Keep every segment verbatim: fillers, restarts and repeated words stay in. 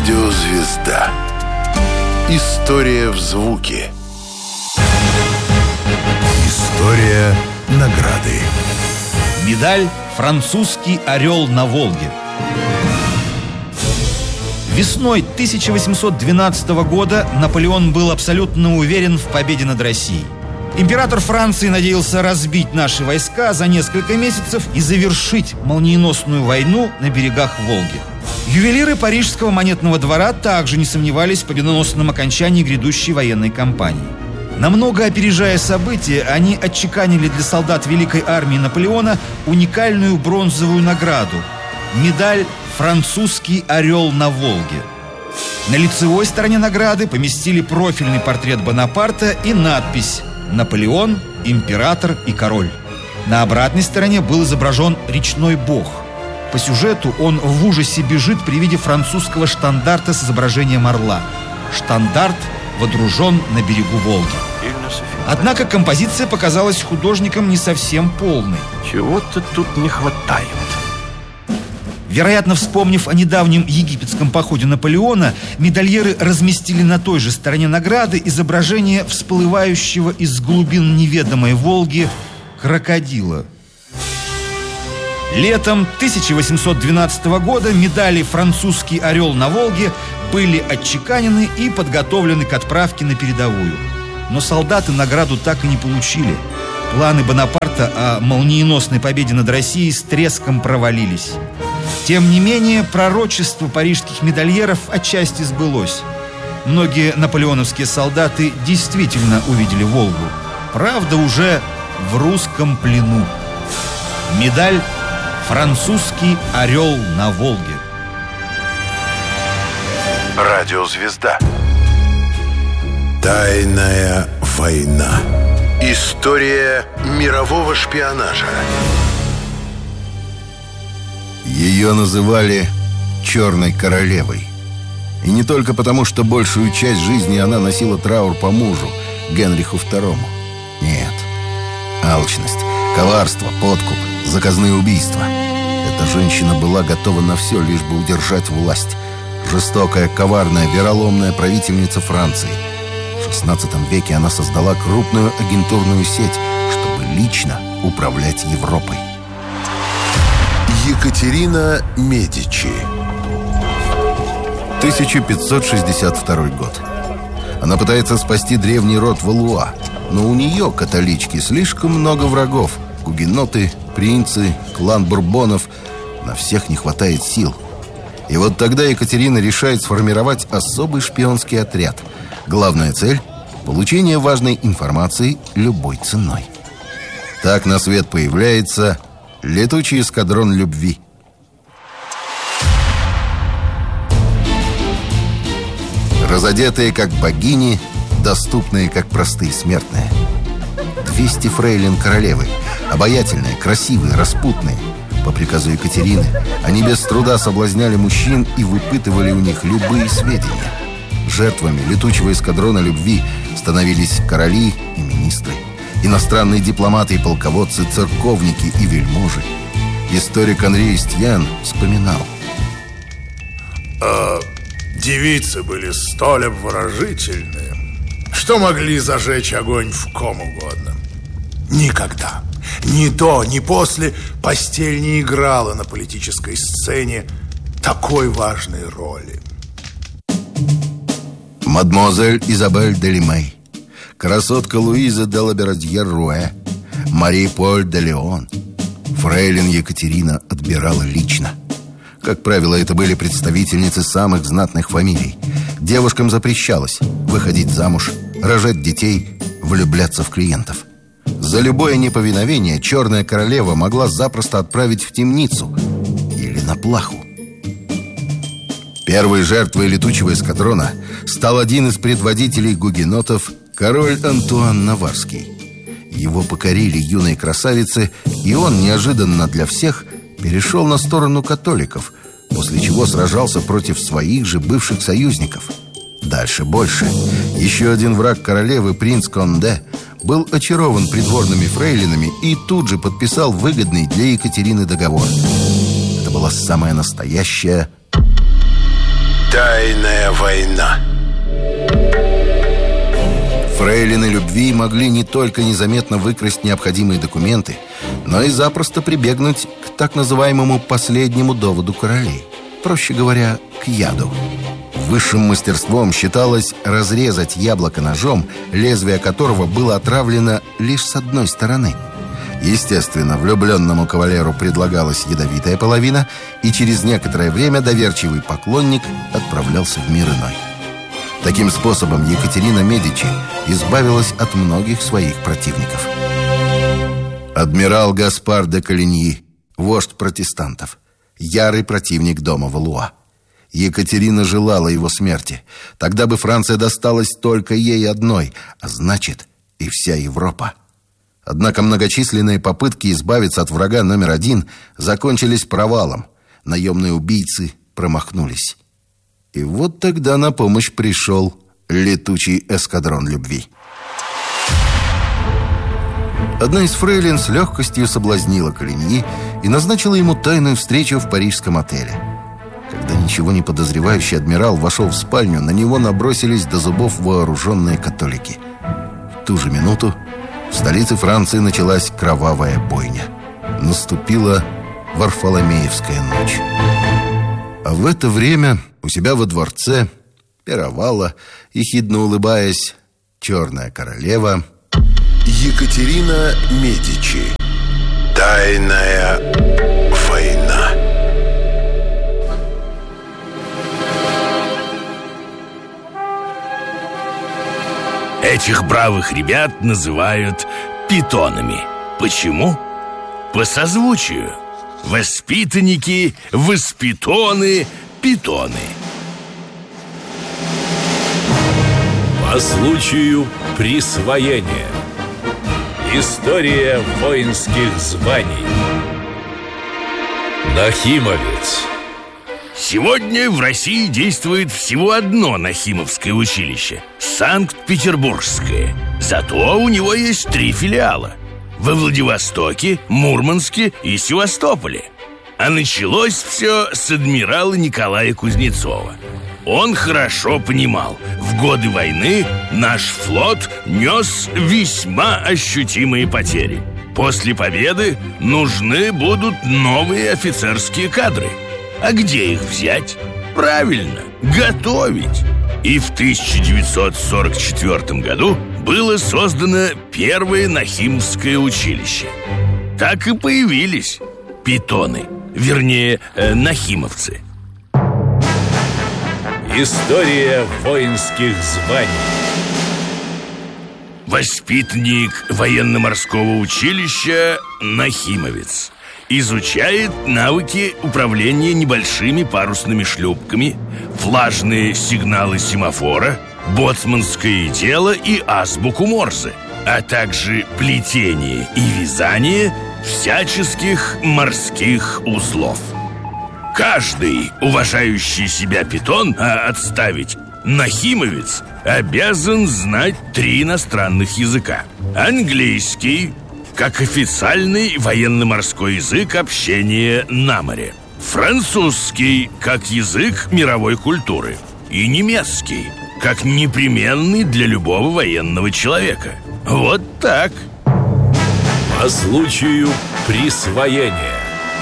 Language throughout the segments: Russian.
Радиозвезда. История в звуке. История награды. Медаль «Французский орел на Волге». Весной тысяча восемьсот двенадцатого года Наполеон был абсолютно уверен в победе над Россией. Император Франции надеялся разбить наши войска за несколько месяцев и завершить молниеносную войну на берегах Волги. Ювелиры Парижского монетного двора также не сомневались в победоносном окончании грядущей военной кампании. Намного опережая события, они отчеканили для солдат Великой армии Наполеона уникальную бронзовую награду – медаль «Французский орел на Волге». На лицевой стороне награды поместили профильный портрет Бонапарта и надпись «Наполеон, император и король». На обратной стороне был изображен речной бог. По сюжету он в ужасе бежит при виде французского штандарта с изображением орла. Штандарт водружен на берегу Волги. Однако композиция показалась художникам не совсем полной. Чего-то тут не хватает. Вероятно, вспомнив о недавнем египетском походе Наполеона, медальеры разместили на той же стороне награды изображение всплывающего из глубин неведомой Волги крокодила. Летом тысяча восемьсот двенадцатого года медали «Французский орел на Волге» были отчеканены и подготовлены к отправке на передовую. Но солдаты награду так и не получили. Планы Бонапарта о молниеносной победе над Россией с треском провалились. Тем не менее, пророчество парижских медальеров отчасти сбылось. Многие наполеоновские солдаты действительно увидели Волгу. Правда, уже в русском плену. Медаль «Французский орел на Волге». Радиозвезда. Тайная война. История мирового шпионажа. Ее называли «Черной королевой». И не только потому, что большую часть жизни она носила траур по мужу, Генриху второму. Нет. Алчность, коварство, подкуп, заказные убийства. Эта женщина была готова на все, лишь бы удержать власть. Жестокая, коварная, вероломная правительница Франции. В шестнадцатом веке она создала крупную агентурную сеть, чтобы лично управлять Европой. Екатерина Медичи. тысяча пятьсот шестьдесят второй год. Она пытается спасти древний род Валуа, но у нее, католички, слишком много врагов. Гугеноты, принцы, клан Бурбонов. На всех не хватает сил. И вот тогда Екатерина решает сформировать особый шпионский отряд. Главная цель – получение важной информации любой ценой. Так на свет появляется летучий эскадрон любви. Разодетые как богини, доступные как простые смертные. двести фрейлин королевы, обаятельные, красивые, распутные. По приказу Екатерины они без труда соблазняли мужчин и выпытывали у них любые сведения. Жертвами летучего эскадрона любви становились короли и министры, иностранные дипломаты и полководцы, церковники и вельможи. Историк Анри Истьян вспоминал: а девицы были столь обворожительные, что могли зажечь огонь в ком угодно. Никогда, ни до, ни после постель не играла на политической сцене такой важной роли. Мадемуазель Изабель де Лимей, красотка Луиза де Лаберадьер-Руэ, Мари-Поль де Леон. Фрейлин Екатерина отбирала лично. Как правило, это были представительницы самых знатных фамилий. Девушкам запрещалось выходить замуж, рожать детей, влюбляться в клиентов. За любое неповиновение черная королева могла запросто отправить в темницу или на плаху. Первой жертвой летучего эскадрона стал один из предводителей гугенотов, король Антуан Наварский. Его покорили юные красавицы, и он неожиданно для всех перешел на сторону католиков, после чего сражался против своих же бывших союзников. Дальше больше. Еще один враг королевы, принц Конде, был очарован придворными фрейлинами и тут же подписал выгодный для Екатерины договор. Это была самая настоящая Тайная война. Фрейлины любви могли не только незаметно выкрасть необходимые документы, но и запросто прибегнуть к так называемому последнему доводу королей. Проще говоря, к яду. Высшим мастерством считалось разрезать яблоко ножом, лезвие которого было отравлено лишь с одной стороны. Естественно, влюбленному кавалеру предлагалась ядовитая половина, и через некоторое время доверчивый поклонник отправлялся в мир иной. Таким способом Екатерина Медичи избавилась от многих своих противников. Адмирал Гаспар де Калиньи, вождь протестантов, ярый противник дома Валуа. Екатерина желала его смерти. Тогда бы Франция досталась только ей одной, а значит, и вся Европа. Однако многочисленные попытки избавиться от врага номер один закончились провалом. Наемные убийцы промахнулись. И вот тогда на помощь пришел летучий эскадрон любви. Одна из фрейлин с легкостью соблазнила Калиньи и назначила ему тайную встречу в парижском отеле. Когда ничего не подозревающий адмирал вошел в спальню, на него набросились до зубов вооруженные католики. В ту же минуту в столице Франции началась кровавая бойня. Наступила Варфоломеевская ночь. А в это время у себя во дворце пировала, ехидно улыбаясь, черная королева Екатерина Медичи. Тайная война. Этих бравых ребят называют питонами. Почему? По созвучию. Воспитанники, воспитоны, питоны. По случаю присвоения. История воинских званий. Нахимовец. Сегодня в России действует всего одно Нахимовское училище – Санкт-Петербургское. Зато у него есть три филиала – во Владивостоке, Мурманске и Севастополе. А началось все с адмирала Николая Кузнецова. Он хорошо понимал, в годы войны наш флот нес весьма ощутимые потери. После победы нужны будут новые офицерские кадры. А где их взять? Правильно, готовить. И в тысяча девятьсот сорок четвёртом году было создано первое Нахимовское училище. Так и появились питоны, вернее, э, нахимовцы. История воинских званий. Воспитанник военно-морского училища Нахимовец изучает навыки управления небольшими парусными шлюпками, флажные сигналы семафора, боцманское дело и азбуку Морзе, а также плетение и вязание всяческих морских узлов. Каждый уважающий себя питон, а отставить нахимовец, обязан знать три иностранных языка. Английский, как официальный военно-морской язык общения на море. Французский, как язык мировой культуры. И немецкий, как непременный для любого военного человека. Вот так. По случаю присвоения.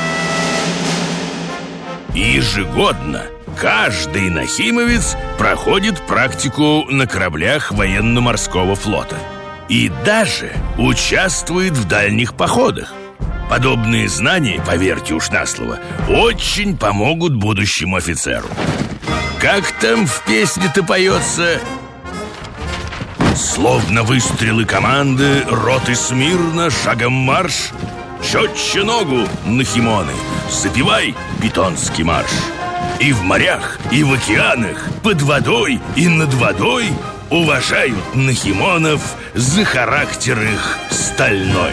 Ежегодно каждый нахимовец проходит практику на кораблях военно-морского флота. И даже участвует в дальних походах. Подобные знания, поверьте уж на слово, очень помогут будущему офицеру. Как там в песне-то поется? Словно выстрелы команды, роты смирно, шагом марш. Четче ногу, нахимоны, запевай питонский марш. И в морях, и в океанах, под водой и над водой уважают нахимонов за характер их стальной.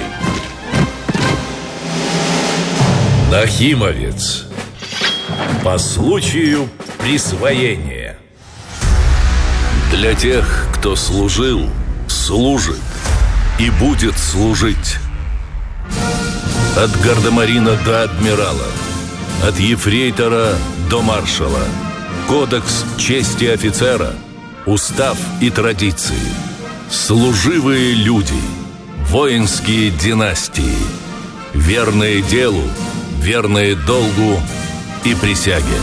Нахимовец. По случаю присвоения. Для тех, кто служил, служит и будет служить. От гардемарина до адмирала, от ефрейтора до маршала, Кодекс чести офицера, устав и традиции, служивые люди, воинские династии, верные делу, верные долгу и присяге.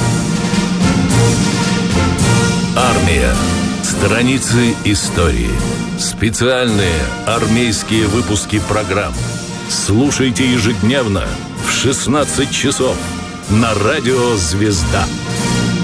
Армия. Страницы истории. Специальные армейские выпуски программ. Слушайте ежедневно в шестнадцать часов на радио «Звезда».